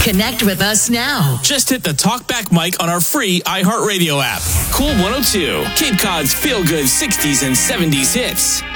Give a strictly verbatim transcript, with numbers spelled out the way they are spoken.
Connect with us now. Just hit the talkback mic on our free iHeartRadio app. Cool one oh two, Cape Cod's feel-good sixties and seventies hits.